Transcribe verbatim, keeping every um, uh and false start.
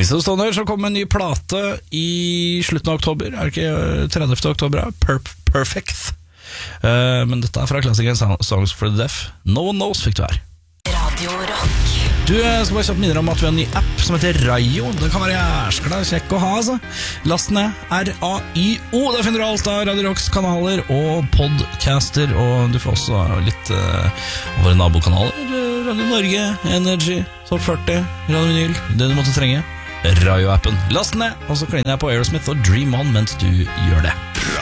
Quiz of Stoner som kommer med en ny plate i slutten av oktober. Er det ikke tredivte oktober? Perp Perfect. Uh, men dette er fra klassikeren Songs for the Deaf. No One Knows fikk du her. Radio Rock. Du, jeg skal bare kjapt minne om at vi har en ny app som heter Rayo. Den kan være jærskla kjekk å ha, altså. Last ned R A Y O. Der finner du alt av Radio Rocks kanaler og podcaster. Og du får også litt uh, av våre nabokanaler. Radio Norge, Energy, Top førti, Radio Vinyl. Det du måtte trenge. Rayo-appen. Last ned, og så kliner jeg på Aerosmith og Dream On mens du gjør det.